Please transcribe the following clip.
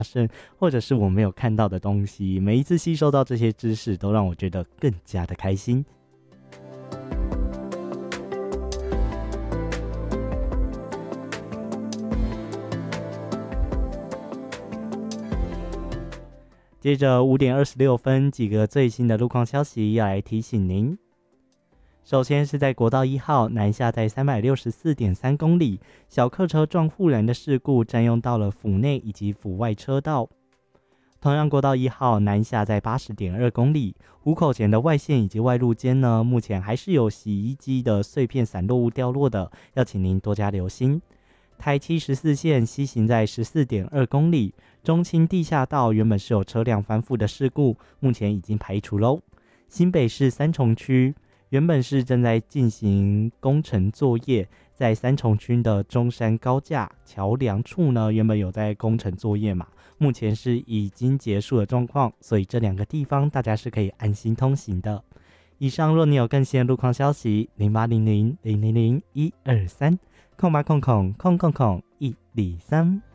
生，或者是我没有看到的东西。每一次吸收到这些知识，都让我觉得更加的开心。接着5:26，几个最新的路况消息要来提醒您。首先是在国道1号南下在364.3公里，小客车撞护栏的事故占用到了府内以及府外车道。同样国道1号南下在80.2公里，湖口前的外线以及外路间呢，目前还是有洗衣机的碎片散落物掉落的，要请您多加留心。台七14线西行在14.2公里，中清地下道原本是有车辆翻覆的事故，目前已经排除喽。新北市三重区原本是正在进行工程作业，在三重区的中山高架桥梁处呢，原本有在工程作业嘛，目前是已经结束的状况，所以这2个地方大家是可以安心通行的。以上若你有更新的路况消息，0800000123，0800000123。